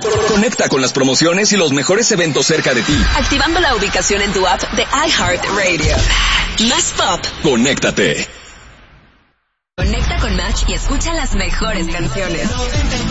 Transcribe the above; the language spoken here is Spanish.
Conecta con las promociones y los mejores eventos cerca de ti. Activando la ubicación en tu app de iHeartRadio. Más pop. Conéctate. Conecta con Match y escucha las mejores canciones.